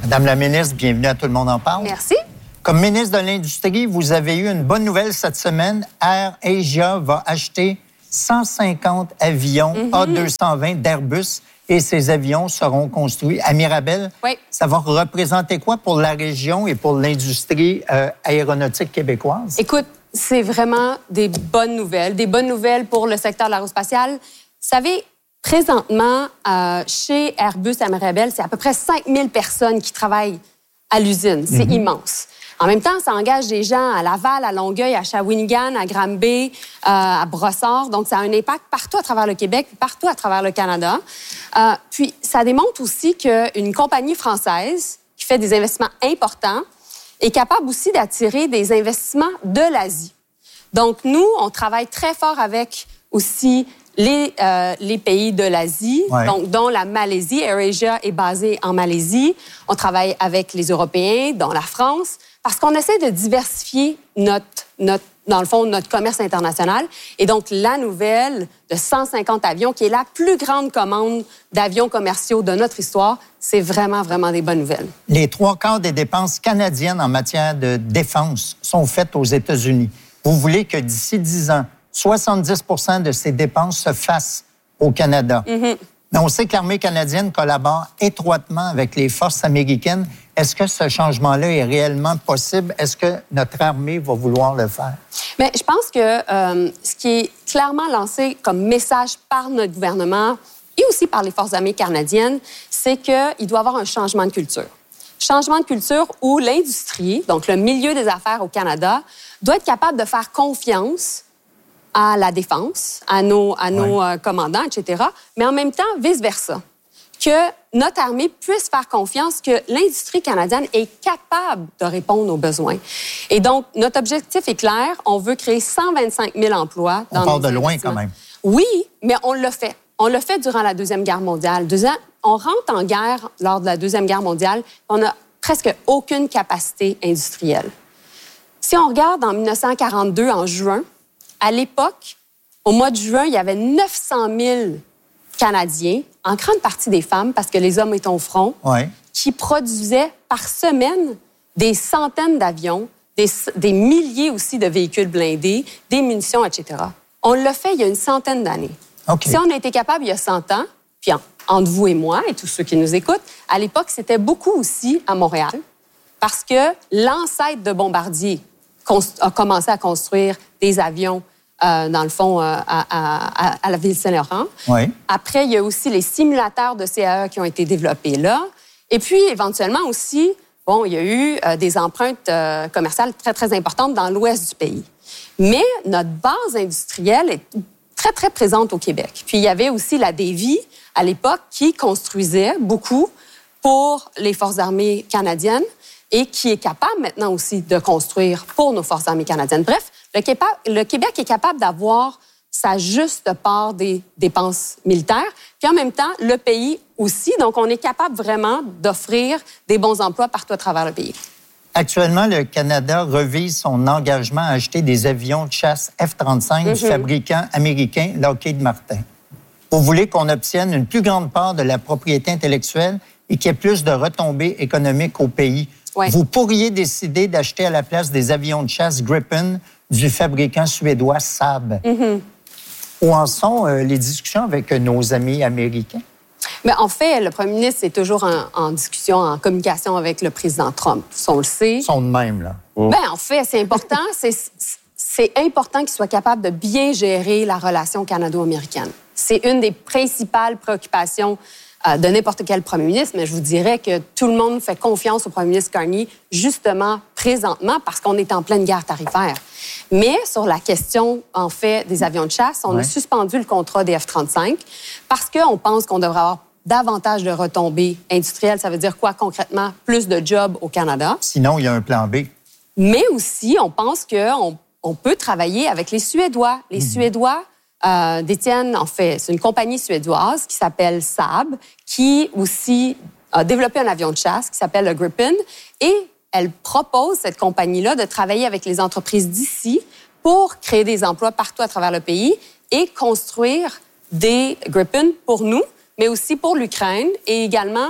Madame la ministre, bienvenue à Tout le monde en parle. Merci. Comme ministre de l'Industrie, vous avez eu une bonne nouvelle cette semaine. Air Asia va acheter 150 avions A220 d'Airbus et ces avions seront construits à Mirabel. Oui. Ça va représenter quoi pour la région et pour l'industrie aéronautique québécoise? Écoute, c'est vraiment des bonnes nouvelles pour le secteur de l'aérospatiale. Vous savez, présentement, chez Airbus à Mirabel, c'est à peu près 5000 personnes qui travaillent à l'usine. C'est immense. En même temps, ça engage des gens à Laval, à Longueuil, à Shawinigan, à Granby, à Brossard. Donc, ça a un impact partout à travers le Québec, partout à travers le Canada. Puis, ça démontre aussi qu'une compagnie française qui fait des investissements importants est capable aussi d'attirer des investissements de l'Asie. Donc, nous, on travaille très fort avec aussi les pays de l'Asie, donc dont la Malaisie. AirAsia est basée en Malaisie. On travaille avec les Européens, dont la France, parce qu'on essaie de diversifier dans le fond, notre commerce international. Et donc, la nouvelle de 150 avions, qui est la plus grande commande d'avions commerciaux de notre histoire, c'est vraiment, vraiment des bonnes nouvelles. Les 3/4 des dépenses canadiennes en matière de défense sont faites aux États-Unis. Vous voulez que d'ici 10 ans, 70 % de ces dépenses se fassent au Canada. Mais on sait que l'armée canadienne collabore étroitement avec les forces américaines. Est-ce que ce changement-là est réellement possible? Est-ce que notre armée va vouloir le faire? Bien, je pense que ce qui est clairement lancé comme message par notre gouvernement et aussi par les forces armées canadiennes, c'est qu'il doit y avoir un changement de culture. Changement de culture où l'industrie, donc le milieu des affaires au Canada, doit être capable de faire confiance à la défense, à nos commandants, etc., mais en même temps, vice-versa. Que notre armée puisse faire confiance que l'industrie canadienne est capable de répondre aux besoins. Et donc, notre objectif est clair. On veut créer 125 000 emplois dans nos On part de loin quand même. Oui, mais on l'a fait. On l'a fait durant la Deuxième Guerre mondiale. On rentre en guerre lors de la Deuxième Guerre mondiale. On n'a presque aucune capacité industrielle. Si on regarde en 1942, en juin, à l'époque, au mois de juin, il y avait 900 000 Canadiens, en grande partie des femmes, parce que les hommes étaient au front, qui produisaient par semaine des centaines d'avions, des milliers aussi de véhicules blindés, des munitions, etc. On l'a fait il y a une centaine d'années. Si on a été capable il y a 100 ans, puis entre vous et moi et tous ceux qui nous écoutent, à l'époque, c'était beaucoup aussi à Montréal, parce que l'ancêtre de Bombardier a commencé à construire des avions dans le fond, à la ville Saint-Laurent. Après, il y a aussi les simulateurs de CAE qui ont été développés là. Et puis, éventuellement aussi, il y a eu des empreintes commerciales très, très importantes dans l'ouest du pays. Mais notre base industrielle est très, très présente au Québec. Puis, il y avait aussi la Davie, à l'époque, qui construisait beaucoup pour les forces armées canadiennes et qui est capable maintenant aussi de construire pour nos forces armées canadiennes. Bref, le Québec est capable d'avoir sa juste part des dépenses militaires, puis en même temps, le pays aussi. Donc, on est capable vraiment d'offrir des bons emplois partout à travers le pays. Actuellement, le Canada revise son engagement à acheter des avions de chasse F-35 du fabricant américain Lockheed Martin. Vous voulez qu'on obtienne une plus grande part de la propriété intellectuelle et qu'il y ait plus de retombées économiques au pays. Vous pourriez décider d'acheter à la place des avions de chasse Gripen du fabricant suédois Saab. Où en sont les discussions avec nos amis américains? Mais en fait, le premier ministre est toujours en discussion, en communication avec le président Trump. On le sait. Ils sont de même, là. Bien, en fait, c'est important. C'est important qu'il soit capable de bien gérer la relation canado-américaine. C'est une des principales préoccupations de n'importe quel premier ministre, mais je vous dirais que tout le monde fait confiance au premier ministre Carney, justement, présentement, parce qu'on est en pleine guerre tarifaire. Mais sur la question, en fait, des avions de chasse, on a suspendu le contrat des F-35 parce qu'on pense qu'on devrait avoir davantage de retombées industrielles. Ça veut dire quoi, concrètement? Plus de jobs au Canada. Sinon, il y a un plan B. Mais aussi, on pense qu'on peut travailler avec les Suédois. Les Suédois détiennent, en fait, c'est une compagnie suédoise qui s'appelle Saab, qui aussi a développé un avion de chasse qui s'appelle le Gripen. Et elle propose, cette compagnie-là, de travailler avec les entreprises d'ici pour créer des emplois partout à travers le pays et construire des Gripen pour nous, mais aussi pour l'Ukraine et également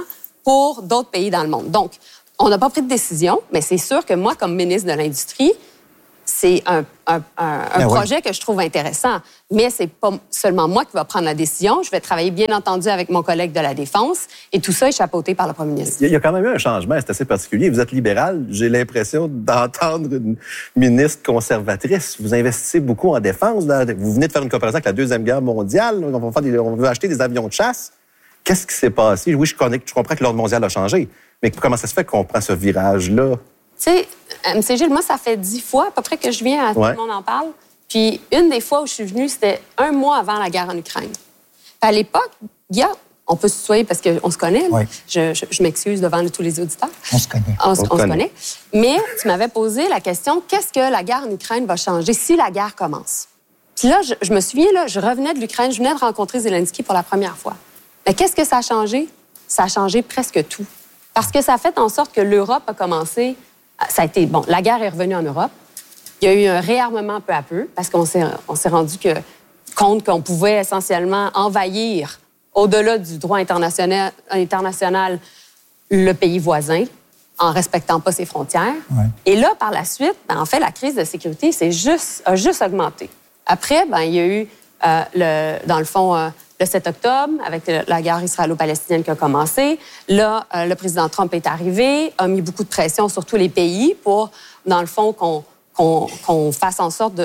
pour d'autres pays dans le monde. Donc, on n'a pas pris de décision, mais c'est sûr que moi, comme ministre de l'Industrie, c'est un projet que je trouve intéressant. Mais c'est pas seulement moi qui va prendre la décision. Je vais travailler, bien entendu, avec mon collègue de la Défense. Et tout ça est chapeauté par le premier ministre. Il y a quand même eu un changement. C'est assez particulier. Vous êtes libéral. J'ai l'impression d'entendre une ministre conservatrice. Vous investissez beaucoup en défense. Vous venez de faire une comparaison avec la Deuxième Guerre mondiale. On veut acheter des avions de chasse. Qu'est-ce qui s'est passé? Oui, je comprends que l'ordre mondial a changé. Mais comment ça se fait qu'on prend ce virage-là? Tu sais, M. Gilles, moi, ça fait 10 fois à peu près que je viens, tout le monde en parle. Puis une des fois où je suis venue, c'était 1 mois avant la guerre en Ukraine. Puis à l'époque, Guillaume, on peut se tutoyer parce qu'on se connaît. Oui. Je m'excuse devant tous les auditeurs. On se connaît. On se connaît. Mais tu m'avais posé la question, qu'est-ce que la guerre en Ukraine va changer si la guerre commence? Puis là, je me souviens, là, je revenais de l'Ukraine, je venais de rencontrer Zelensky pour la première fois. Mais qu'est-ce que ça a changé? Ça a changé presque tout. Parce que ça a fait en sorte que l'Europe a commencé... Ça a été... Bon, la guerre est revenue en Europe. Il y a eu un réarmement peu à peu parce qu'on s'est rendu compte qu'on pouvait essentiellement envahir, au-delà du droit international le pays voisin en respectant pas ses frontières. Ouais. Et là, par la suite, en fait, la crise de sécurité a juste augmenté. Après, il y a eu, dans le fond... le 7 octobre, avec la guerre israélo-palestinienne qui a commencé. Là, le président Trump est arrivé, a mis beaucoup de pression sur tous les pays pour, dans le fond, qu'on fasse en sorte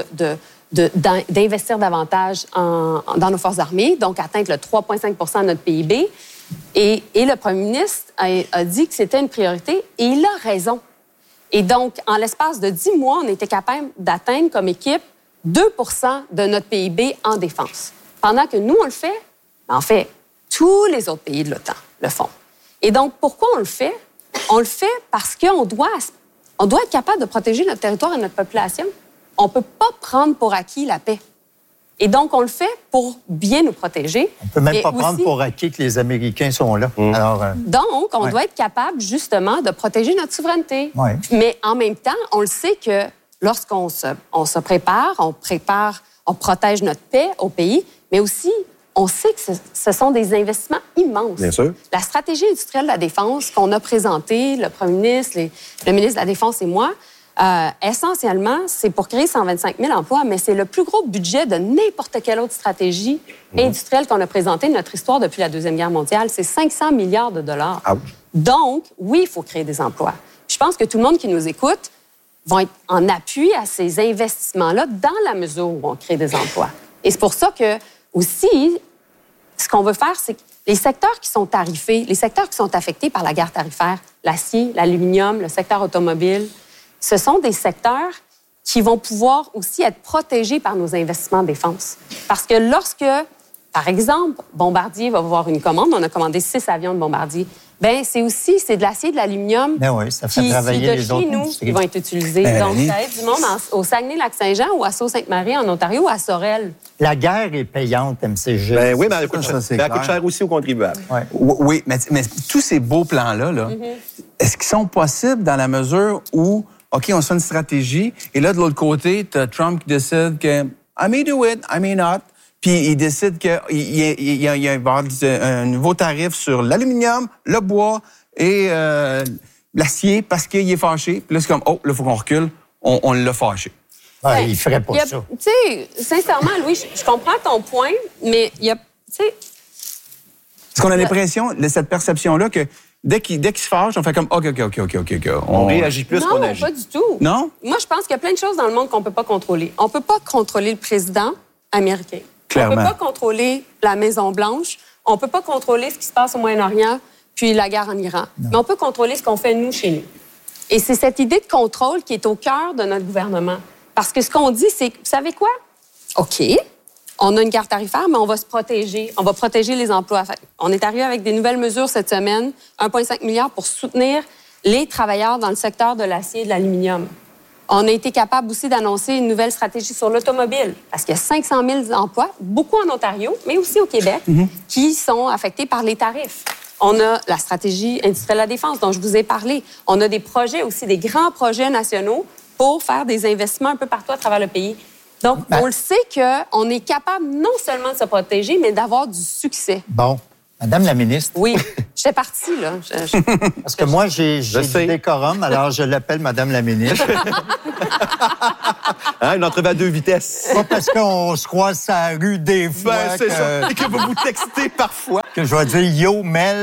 d'investir davantage dans nos forces armées, donc atteindre le 3,5 de notre PIB. Et le premier ministre a dit que c'était une priorité, et il a raison. Et donc, en l'espace de 10 mois, on était capable d'atteindre comme équipe 2 de notre PIB en défense. Pendant que nous, on le fait, en fait, tous les autres pays de l'OTAN le font. Et donc, pourquoi on le fait? On le fait parce qu'on doit être capable de protéger notre territoire et notre population. On ne peut pas prendre pour acquis la paix. Et donc, on le fait pour bien nous protéger. On ne peut même pas prendre pour acquis que les Américains sont là. Alors, donc, on doit être capable, justement, de protéger notre souveraineté. Ouais. Mais en même temps, on le sait que lorsqu'on se prépare, on protège notre paix au pays, mais aussi, on sait que ce sont des investissements immenses. Bien sûr. La stratégie industrielle de la défense qu'on a présentée, le premier ministre, le ministre de la Défense et moi, essentiellement, c'est pour créer 125 000 emplois, mais c'est le plus gros budget de n'importe quelle autre stratégie industrielle qu'on a présentée de notre histoire depuis la Deuxième Guerre mondiale. C'est 500 milliards de dollars. Ouch. Donc, oui, il faut créer des emplois. Je pense que tout le monde qui nous écoute vont être en appui à ces investissements-là dans la mesure où on crée des emplois. Et c'est pour ça que, aussi, ce qu'on veut faire, c'est que les secteurs qui sont tarifés, les secteurs qui sont affectés par la guerre tarifaire, l'acier, l'aluminium, le secteur automobile, ce sont des secteurs qui vont pouvoir aussi être protégés par nos investissements en défense. Parce que lorsque, par exemple, Bombardier va avoir une commande, on a commandé 6 avions de Bombardier, c'est de l'acier, de l'aluminium ça fait travailler les autres nous qui vont être utilisés. Donc, ça aide du monde au Saguenay-Lac-Saint-Jean ou à Sault-Sainte-Marie en Ontario ou à Sorel. La guerre est payante, MCG. Oui, mais elle coûte cher aussi aux contribuables. Ouais. Oui, mais tous ces beaux plans-là, est-ce qu'ils sont possibles dans la mesure où, OK, on se fait une stratégie, et là, de l'autre côté, tu as Trump qui décide que I may do it, I may not. Puis il décide qu'il y a un nouveau tarif sur l'aluminium, le bois et l'acier parce qu'il est fâché. Puis là, c'est comme, là, il faut qu'on recule. On l'a fâché. Ouais, il ferait pas ça. Tu sais, sincèrement, Louis, je comprends ton point, mais il y a, tu sais... Parce qu'on a l'impression, cette perception-là, que dès qu'il se fâche, on fait comme, OK. On réagit plus qu'on agit. Non, pas du tout. Non? Moi, je pense qu'il y a plein de choses dans le monde qu'on ne peut pas contrôler. On ne peut pas contrôler le président américain. Clairement. On ne peut pas contrôler la Maison-Blanche. On ne peut pas contrôler ce qui se passe au Moyen-Orient puis la guerre en Iran. Non. Mais on peut contrôler ce qu'on fait, nous, chez nous. Et c'est cette idée de contrôle qui est au cœur de notre gouvernement. Parce que ce qu'on dit, c'est, vous savez quoi? OK, on a une guerre tarifaire, mais on va se protéger. On va protéger les emplois. On est arrivé avec des nouvelles mesures cette semaine, 1,5 milliard pour soutenir les travailleurs dans le secteur de l'acier et de l'aluminium. On a été capable aussi d'annoncer une nouvelle stratégie sur l'automobile, parce qu'il y a 500 000 emplois, beaucoup en Ontario, mais aussi au Québec, qui sont affectés par les tarifs. On a la stratégie industrielle de la défense dont je vous ai parlé. On a des projets aussi, des grands projets nationaux pour faire des investissements un peu partout à travers le pays. Donc, on le sait qu'on est capable non seulement de se protéger, mais d'avoir du succès. Bon. Madame la ministre. Oui, j'étais partie, là. Parce que moi, j'ai du décorum, alors je l'appelle Madame la ministre. Hein, une entrevue à 2 vitesses. Pas parce qu'on se croise sur la rue des fois C'est ça. Et que vous vous textez parfois. que je vais dire « Yo, Mel ».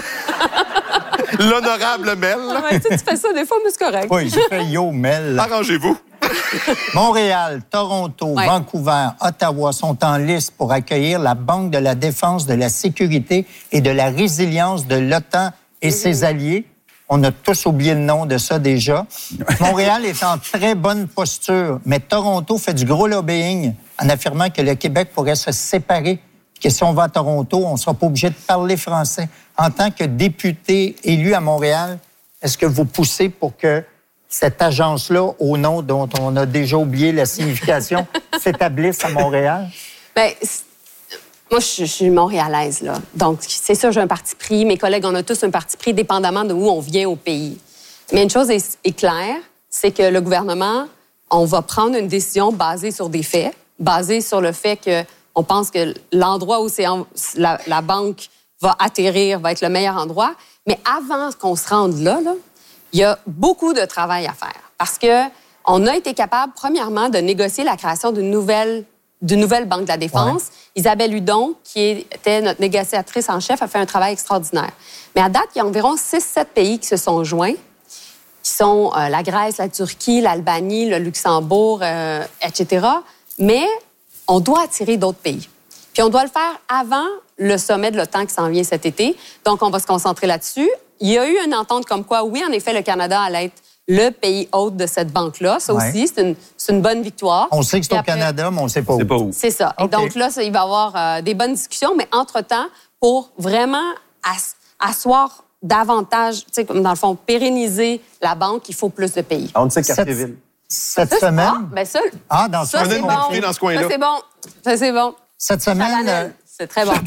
L'honorable Mel. Ouais, tu fais ça des fois, mais c'est correct. Oui, j'ai fait « Yo, Mel ». Arrangez-vous. Montréal, Toronto, Ouais. Vancouver, Ottawa sont en liste pour accueillir la Banque de la défense, de la sécurité et de la résilience de l'OTAN et ses alliés. On a tous oublié le nom de ça déjà. Montréal est en très bonne posture, mais Toronto fait du gros lobbying en affirmant que le Québec pourrait se séparer, que si on va à Toronto, on ne sera pas obligé de parler français. En tant que député élu à Montréal, est-ce que vous poussez pour que cette agence-là, au nom dont on a déjà oublié la signification, s'établisse à Montréal? Bien, moi, je suis montréalaise, là. Donc, c'est sûr, j'ai un parti pris. Mes collègues, on a tous un parti pris, dépendamment de où on vient au pays. Mais une chose est claire, c'est que le gouvernement, on va prendre une décision basée sur des faits, basée sur le fait qu'on pense que l'endroit où la banque va atterrir va être le meilleur endroit. Mais avant qu'on se rende là, il y a beaucoup de travail à faire. Parce qu'on a été capable, premièrement, de négocier la création d'une nouvelle Banque de la Défense. Ouais. Isabelle Hudon, qui était notre négociatrice en chef, a fait un travail extraordinaire. Mais à date, il y a environ 6-7 pays qui se sont joints, qui sont la Grèce, la Turquie, l'Albanie, le Luxembourg, etc. Mais on doit attirer d'autres pays. Puis on doit le faire avant le sommet de l'OTAN qui s'en vient cet été. Donc, on va se concentrer là-dessus. Il y a eu une entente comme quoi, oui, en effet, le Canada allait être le pays hôte de cette banque-là. Ça aussi, c'est une bonne victoire. On sait que c'est au Canada, mais on ne sait pas où. C'est ça. Okay. Et donc là, il va y avoir des bonnes discussions, mais entre-temps, pour vraiment asseoir davantage, tu sais, comme dans le fond, pérenniser la banque, il faut plus de pays. On sait Cartierville. Cette semaine... dans ce coin-là. Ça, c'est bon. Ça, c'est bon. Cette semaine... C'est très bon.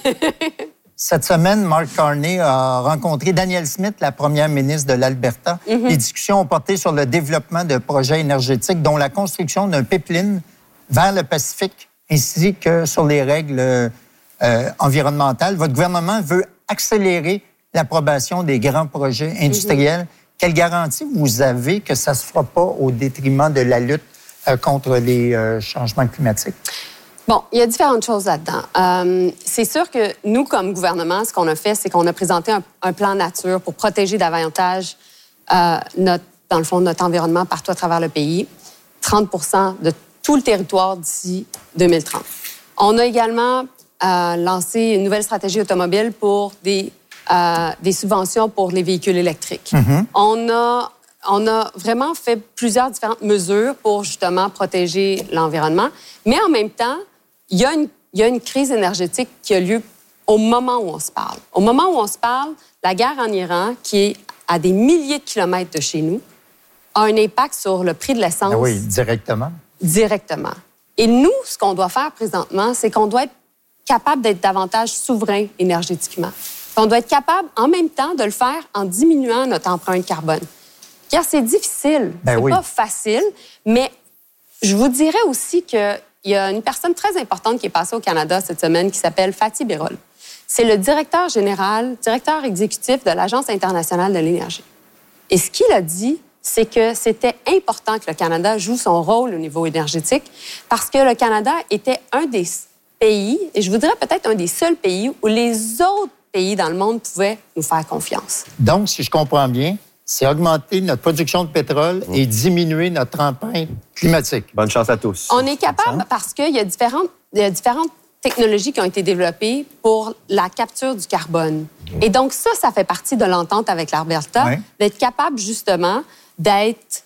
Cette semaine, Mark Carney a rencontré Danielle Smith, la première ministre de l'Alberta. Les discussions ont porté sur le développement de projets énergétiques, dont la construction d'un pipeline vers le Pacifique, ainsi que sur les règles environnementales. Votre gouvernement veut accélérer l'approbation des grands projets industriels. Quelle garantie vous avez que ça ne se fera pas au détriment de la lutte contre les changements climatiques? Bon, il y a différentes choses là-dedans. C'est sûr que nous, comme gouvernement, ce qu'on a fait, c'est qu'on a présenté un plan nature pour protéger davantage dans le fond, notre environnement partout à travers le pays. 30 % de tout le territoire d'ici 2030. On a également lancé une nouvelle stratégie automobile pour des subventions pour les véhicules électriques. On a vraiment fait plusieurs différentes mesures pour justement protéger l'environnement, mais en même temps, il y a une crise énergétique qui a lieu au moment où on se parle. Au moment où on se parle, la guerre en Iran, qui est à des milliers de kilomètres de chez nous, a un impact sur le prix de l'essence. Ah oui, directement. Directement. Et nous, ce qu'on doit faire présentement, c'est qu'on doit être capable d'être davantage souverain énergétiquement. On doit être capable, en même temps, de le faire en diminuant notre empreinte carbone. Car c'est difficile, c'est pas facile, mais je vous dirais aussi qu'il y a une personne très importante qui est passée au Canada cette semaine qui s'appelle Fatih Birol. C'est le directeur exécutif de l'Agence internationale de l'énergie. Et ce qu'il a dit, c'est que c'était important que le Canada joue son rôle au niveau énergétique parce que le Canada était un des pays, et je vous dirais peut-être un des seuls pays où les autres pays dans le monde pouvaient nous faire confiance. Donc, si je comprends bien, c'est augmenter notre production de pétrole et diminuer notre empreinte climatique. Bonne chance à tous. On est capable parce qu'il y a différentes technologies qui ont été développées pour la capture du carbone. Et donc, ça fait partie de l'entente avec l'Alberta, d'être capable justement d'être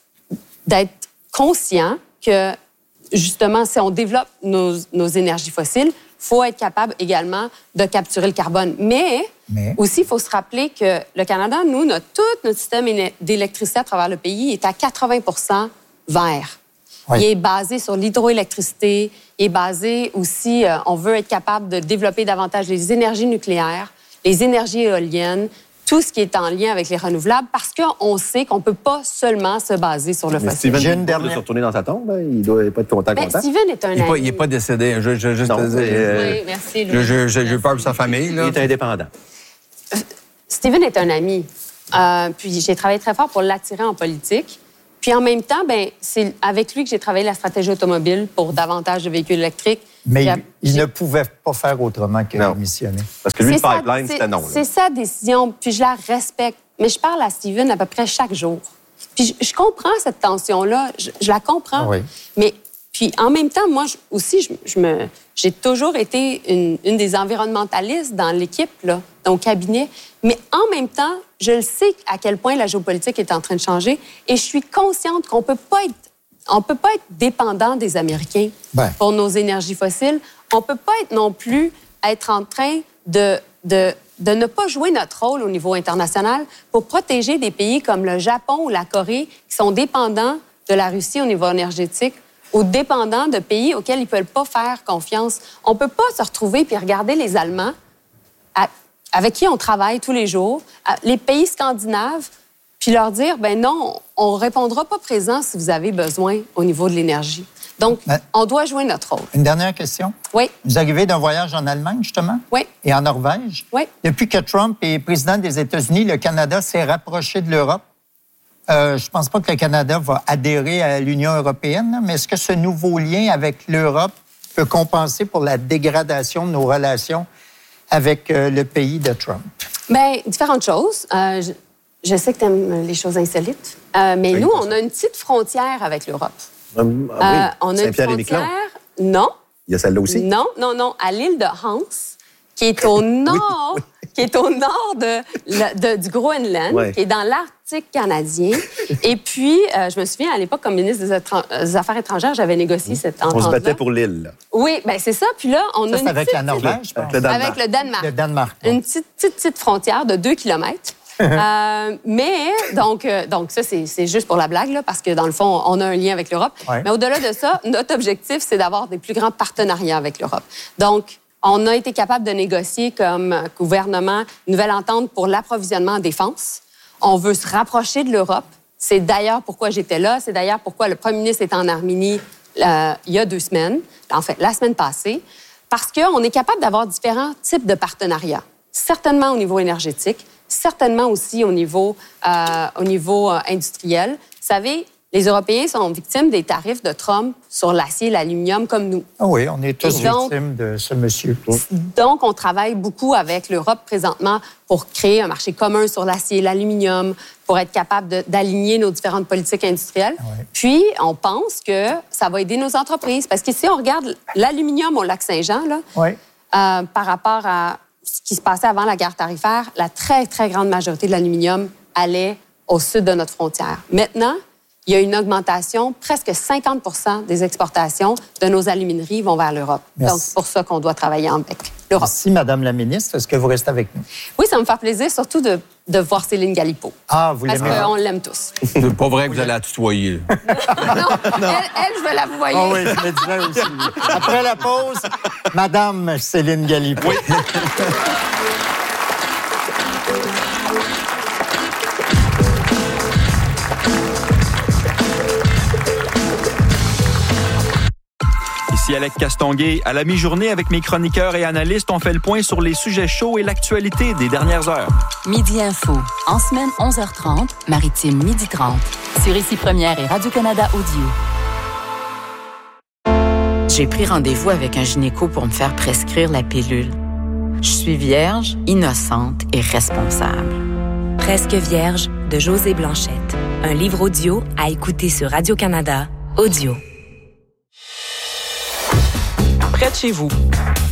conscient que, justement, si on développe nos énergies fossiles, il faut être capable également de capturer le carbone. Mais aussi, il faut se rappeler que le Canada, nous, tout notre système d'électricité à travers le pays est à 80 % vert. Oui. Il est basé sur l'hydroélectricité, il est basé aussi, on veut être capable de développer davantage les énergies nucléaires, les énergies éoliennes, tout ce qui est en lien avec les renouvelables parce qu'on sait qu'on ne peut pas seulement se baser sur le Mais fossile. Steven vient de se retourner dans sa tombe. Hein? Il doit pas être content. Steven est un ami. Il n'est pas décédé. Non, Oui, merci, Louis. J'ai peur pour sa famille. Là. Il est indépendant. Steven est un ami. Puis j'ai travaillé très fort pour l'attirer en politique. Puis en même temps, c'est avec lui que j'ai travaillé la stratégie automobile pour davantage de véhicules électriques. Mais il ne pouvait pas faire autrement que démissionner. Parce que lui, le pipeline, c'était non. C'est sa décision, puis je la respecte. Mais je parle à Steven à peu près chaque jour. Puis je comprends cette tension-là, je la comprends. Oui. Mais puis en même temps, moi j'ai toujours été une des environnementalistes dans l'équipe, là, dans le cabinet. Mais en même temps, je le sais à quel point la géopolitique est en train de changer et je suis consciente qu'on peut pas être dépendant des Américains pour nos énergies fossiles. On peut pas être en train de ne pas jouer notre rôle au niveau international pour protéger des pays comme le Japon ou la Corée qui sont dépendants de la Russie au niveau énergétique ou dépendants de pays auxquels ils ne peuvent pas faire confiance. On ne peut pas se retrouver puis regarder les Allemands avec qui on travaille tous les jours, les pays scandinaves, puis leur dire, non, on ne répondra pas présent si vous avez besoin au niveau de l'énergie. Donc, on doit jouer notre rôle. Une dernière question. Oui. Vous arrivez d'un voyage en Allemagne, justement? Oui. Et en Norvège? Oui. Depuis que Trump est président des États-Unis, le Canada s'est rapproché de l'Europe. Je ne pense pas que le Canada va adhérer à l'Union européenne, mais est-ce que ce nouveau lien avec l'Europe peut compenser pour la dégradation de nos relations avec le pays de Trump? Bien, différentes choses. Je sais que tu aimes les choses insolites, mais nous, on a une petite frontière avec l'Europe. Oui, on a une frontière... Non. Il y a celle-là aussi? Non, à l'île de Hans, qui est au nord, qui est au nord du Groenland, qui est dans l'Arctique canadien. Et puis, je me souviens, à l'époque, comme ministre des Affaires étrangères, j'avais négocié cette entente-là. On se battait pour l'île. Là. Oui, c'est ça. Puis là, on a une avec la Norvège, je pense. Avec le Danemark. Le Danemark. Une petite frontière de 2 kilomètres. Mais, donc ça, c'est juste pour la blague, là, parce que, dans le fond, on a un lien avec l'Europe. Mais au-delà de ça, notre objectif, c'est d'avoir des plus grands partenariats avec l'Europe. Donc, on a été capable de négocier comme gouvernement une nouvelle entente pour l'approvisionnement en défense. On veut se rapprocher de l'Europe. C'est d'ailleurs pourquoi j'étais là. C'est d'ailleurs pourquoi le premier ministre est en Arménie il y a 2 semaines, en fait, la semaine passée, parce qu'on est capable d'avoir différents types de partenariats. Certainement au niveau énergétique, certainement aussi au niveau industriel. Vous savez, les Européens sont victimes des tarifs de Trump sur l'acier et l'aluminium comme nous. Ah oui, on est tous victimes de ce monsieur. Donc, on travaille beaucoup avec l'Europe présentement pour créer un marché commun sur l'acier et l'aluminium, pour être capable d'aligner nos différentes politiques industrielles. Puis, on pense que ça va aider nos entreprises. Parce qu'ici, on regarde l'aluminium au Lac-Saint-Jean, là, par rapport à ce qui se passait avant la guerre tarifaire, la très, très grande majorité de l'aluminium allait au sud de notre frontière. Maintenant, il y a une augmentation, presque 50% des exportations de nos alumineries vont vers l'Europe. Donc, c'est pour ça qu'on doit travailler avec l'Europe. Merci, Madame la ministre. Est-ce que vous restez avec nous? Oui, ça me fait plaisir, surtout de voir Céline Galipeau. Ah, vous l'aimez? Parce qu'on l'aime tous. C'est pas vrai que vous allez la tutoyer. Non, elle, je vais la voyer. Ah oui, je me disais aussi. Après la pause, Madame Céline Galipeau. Oui. Ici Alec Castonguay. À la mi-journée, avec mes chroniqueurs et analystes, on fait le point sur les sujets chauds et l'actualité des dernières heures. Midi Info. En semaine, 11h30, Maritime, 12h30. Sur Ici Première et Radio-Canada Audio. J'ai pris rendez-vous avec un gynéco pour me faire prescrire la pilule. Je suis vierge, innocente et responsable. Presque vierge de Josée Blanchette. Un livre audio à écouter sur Radio-Canada Audio. Près de chez vous,